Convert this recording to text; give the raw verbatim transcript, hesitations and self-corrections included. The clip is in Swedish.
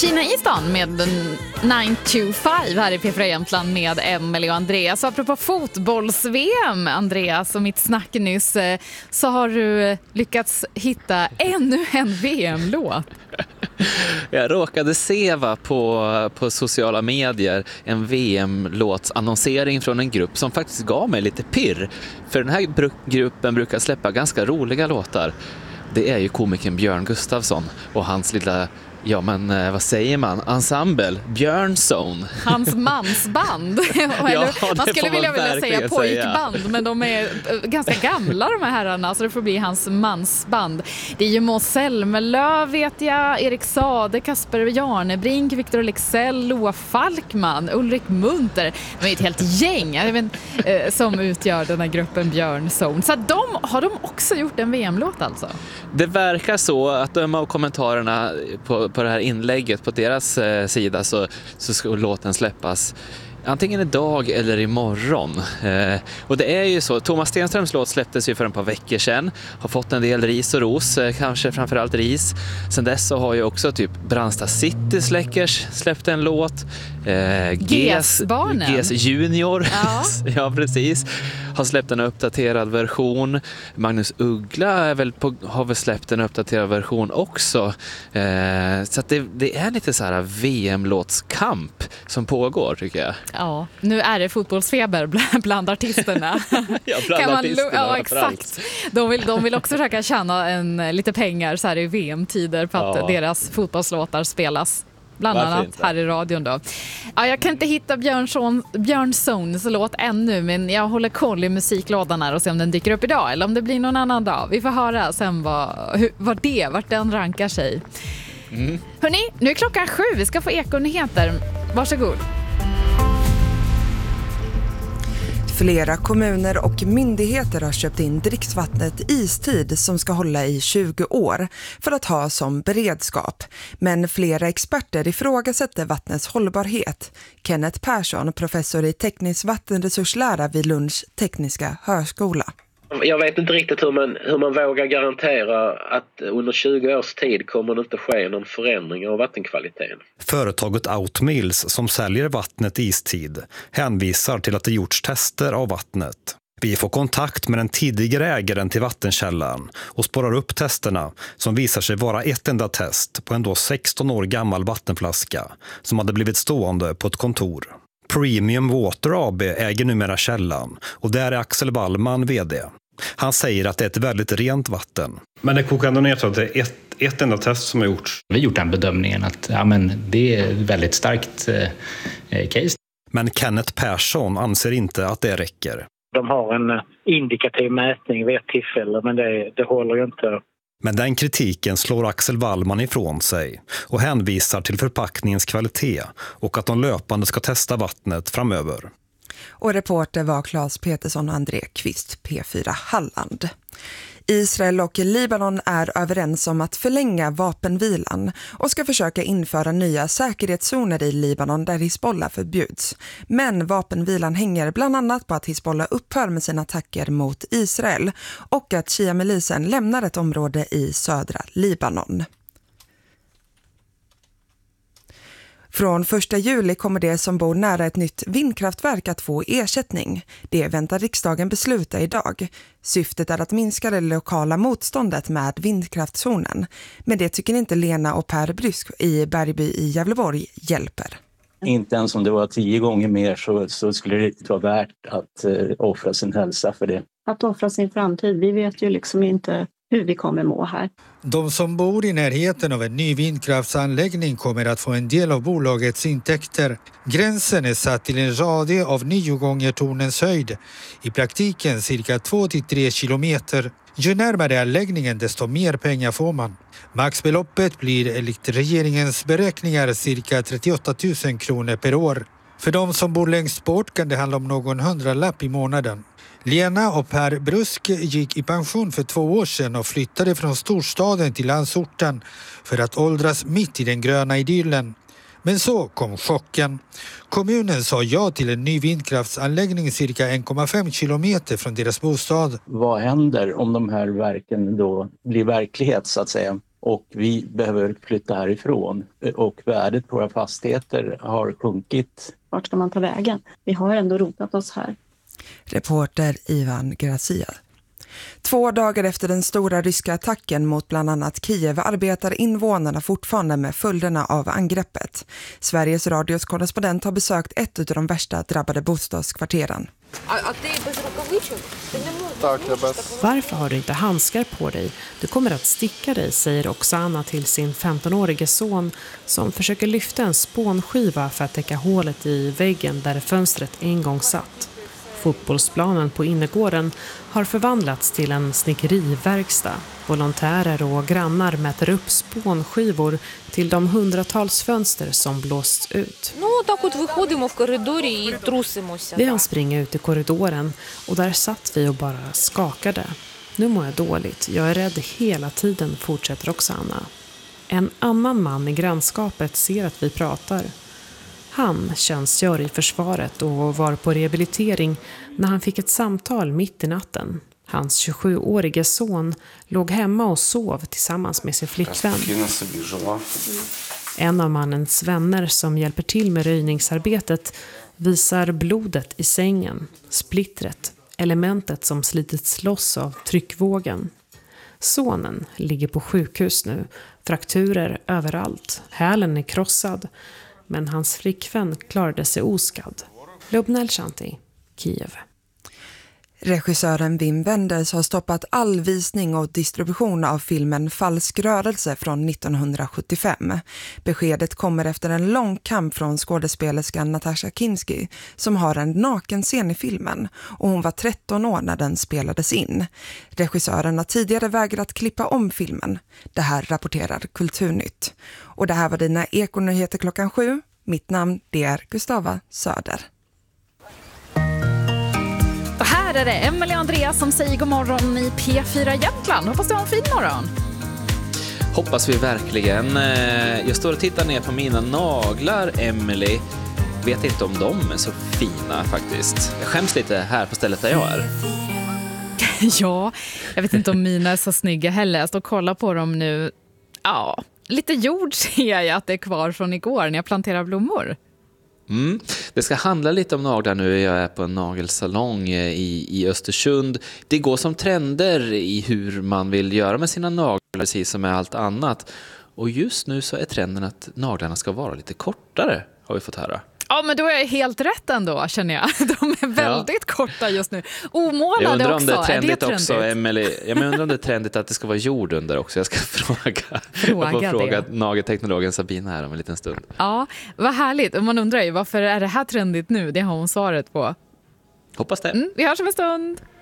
Kina i stan med nine two five här i P fyra Jämtland med Emelie och Andreas. Och apropå fotbolls-V M, Andreas, och mitt snack nyss, så har du lyckats hitta ännu en V M-låt. Jag råkade se va, på, på sociala medier en V M-låtsannonsering från en grupp som faktiskt gav mig lite pirr. För den här br- gruppen brukar släppa ganska roliga låtar. Det är ju komikern Björn Gustafsson och hans lilla, ja men vad säger man, ensemble, Björnzone. Hans mansband. Eller, Ja, man skulle vilja, vilja säga pojkband, säga. Men de är ganska gamla de här herrarna, så det får bli hans mansband. Det är ju Måns Zelmerlöw, vet jag, Erik Sade, Kasper Jarnebrink, Victor Leksell, Loa Falkman, Ulrik Munter. De är ett helt gäng jag vet, som utgör den här gruppen Björnzone. Så de, har de också gjort en V M-låt alltså? Det verkar så att de av kommentarerna på, på det här inlägget på deras eh, sida så, så ska låten släppas antingen idag eller imorgon. Eh, och det är ju så, Thomas Stenströms låt släpptes ju för ett par veckor sedan. Har fått en del ris och ros, eh, kanske framförallt ris. Sen dess så har ju också typ Brandsta City Släckers släppt en låt. Eh, G-barnen. G S Junior, ja. Ja precis, har släppt en uppdaterad version. Magnus Uggla är väl på, har väl släppt en uppdaterad version också. Eh, så att det, det är lite så här V M-låtskamp som pågår, tycker jag. Ja, nu är det fotbollsfeber bland, bland artisterna. Ja, bland kan man, artisterna. Ja, exakt. De vill, de vill också försöka tjäna en, lite pengar så här i V M-tider på att ja. deras fotbollslåtar spelas. Bland Varför annat inte? Här i radion då. Ja, jag kan inte hitta Björnson, Björnzones låt ännu, men jag håller koll i musiklådan här och ser om den dyker upp idag eller om det blir någon annan dag. Vi får höra sen vad, hur, vad det, vart den rankar sig. Mm. Hörrni, nu är klockan sju. Vi ska få Ekonyheter. Varsågod. Flera kommuner och myndigheter har köpt in dricksvattnet Istid som ska hålla i tjugo år för att ha som beredskap. Men flera experter ifrågasätter vattnets hållbarhet. Kenneth Persson, professor i teknisk vattenresurslära vid Lunds tekniska högskola. Jag vet inte riktigt hur man, hur man vågar garantera att under tjugo års tid kommer det inte ske någon förändring av vattenkvaliteten. Företaget Outmills som säljer vattnet Istid hänvisar till att det gjorts tester av vattnet. Vi får kontakt med den tidigare ägaren till vattenkällan och spårar upp testerna som visar sig vara ett enda test på en då sexton år gammal vattenflaska som hade blivit stående på ett kontor. Premium Water A B äger numera källan och där är Axel Wallman vd. Han säger att det är ett väldigt rent vatten. Men det kokar ändå ner så att det är ett, ett enda test som har gjorts. Vi har gjort den bedömningen att ja, men det är ett väldigt starkt eh, case. Men Kenneth Persson anser inte att det räcker. De har en indikativ mätning vid ett tillfälle, men det, det håller ju inte. Men den kritiken slår Axel Wallman ifrån sig och hänvisar till förpackningens kvalitet och att de löpande ska testa vattnet framöver. Och reporter var Claes Petersson och André Kvist, P fyra Halland. Israel och Libanon är överens om att förlänga vapenvilan och ska försöka införa nya säkerhetszoner i Libanon där Hizbollah förbjuds. Men vapenvilan hänger bland annat på att Hizbollah upphör med sina attacker mot Israel och att Shia-milisen lämnar ett område i södra Libanon. Från första juli kommer det som bor nära ett nytt vindkraftverk att få ersättning. Det väntar riksdagen besluta idag. Syftet är att minska det lokala motståndet med vindkraftzonen. Men det tycker inte Lena och Per Brysk i Bergby i Gävleborg hjälper. Inte ens om det var tio gånger mer så, så skulle det inte vara värt att eh, offra sin hälsa för det. Att offra sin framtid, vi vet ju liksom inte hur vi kommer må här. De som bor i närheten av en ny vindkraftsanläggning kommer att få en del av bolagets intäkter. Gränsen är satt till en radie av nio gånger tornens höjd. I praktiken cirka två till tre kilometer. Ju närmare anläggningen desto mer pengar får man. Maxbeloppet blir enligt regeringens beräkningar cirka trettioåtta tusen kronor per år. För de som bor längst bort kan det handla om någon hundralapp i månaden. Lena och Per Brusk gick i pension för två år sedan och flyttade från storstaden till landsorten för att åldras mitt i den gröna idyllen. Men så kom chocken. Kommunen sa ja till en ny vindkraftsanläggning cirka en komma fem kilometer från deras bostad. Vad händer om de här verken då blir verklighet så att säga? och vi behöver flytta härifrån och värdet på våra fastigheter har sjunkit. Vart ska man ta vägen? Vi har ändå rotat oss här. Reporter Ivan Gracia. Två dagar efter den stora ryska attacken mot bland annat Kiev arbetar invånarna fortfarande med följderna av angreppet. Sveriges Radios korrespondent har besökt ett av de värsta drabbade bostadskvarteren. Varför har du inte handskar på dig? Du kommer att sticka dig, säger Oksana till sin femtonårige son som försöker lyfta en spånskiva för att täcka hålet i väggen där fönstret en gång satt. Fotbollsplanen på innergården har förvandlats till en snickeriverkstad. Volontärer och grannar mäter upp spånskivor till de hundratals fönster som blåsts ut. Vi hann springa ut i korridoren och där satt vi och bara skakade. Nu mår jag dåligt, jag är rädd hela tiden, fortsätter Oksana. En annan man i grannskapet ser att vi pratar. Han tjänstgör i försvaret och var på rehabilitering när han fick ett samtal mitt i natten. Hans tjugosjuårige son låg hemma och sov tillsammans med sin flickvän. En av mannens vänner som hjälper till med röjningsarbetet visar blodet i sängen, splittret, elementet som slitits loss av tryckvågen. Sonen ligger på sjukhus nu, frakturer överallt, hälen är krossad. Men hans flickvän klarade sig oskadd. Lubna Shanti, Kiev. Regissören Wim Wenders har stoppat all visning och distribution av filmen Falsk rörelse från nittonhundrasjuttiofem. Beskedet kommer efter en lång kamp från skådespelerskan Natasha Kinski som har en nakenscen i filmen och hon var tretton år när den spelades in. Regissören har tidigare vägrat klippa om filmen. Det här rapporterar Kulturnytt. Och det här var dina Ekonyheter klockan sju. Mitt namn det är Gustava Söder. Och här är det Emelie och Andreas som säger god morgon i P fyra Jämtland. Hoppas du har en fin morgon. Hoppas vi verkligen. Jag står och tittar ner på mina naglar, Emelie. Vet inte om de är så fina faktiskt. Jag skäms lite här på stället där jag är. Ja, jag vet inte om mina är så snygga heller. Jag står och kollar på dem nu. Ja, lite jord ser jag att det är kvar från igår när jag planterar blommor. Mm. Det ska handla lite om naglar nu. Jag är på en nagelsalong i, i Östersund. Det går som trender i hur man vill göra med sina naglar, precis som med allt annat. Och just nu så är trenden att naglarna ska vara lite kortare, har vi fått höra. Ja, men då är jag helt rätt ändå, känner jag. De är väldigt ja. korta just nu. Omålade jag undrar om också. Det är trendigt är det också, Emelie. Jag undrar om det är trendigt att det ska vara jord under också. Jag ska fråga, fråga, jag får fråga nagelteknologen Sabina här om en liten stund. Ja, vad härligt. Och man undrar ju, varför är det här trendigt nu? Det har hon svaret på. Hoppas det. Mm, vi hörs om en stund.